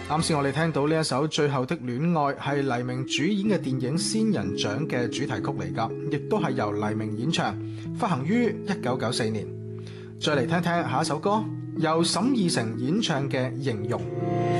啱先我哋聽到呢一首《最後的戀愛》係黎明主演嘅電影《仙人掌》嘅主題曲嚟㗎，亦都係由黎明演唱，發行於1994年。再嚟聽聽下一首歌，由沈義成演唱嘅《形容》。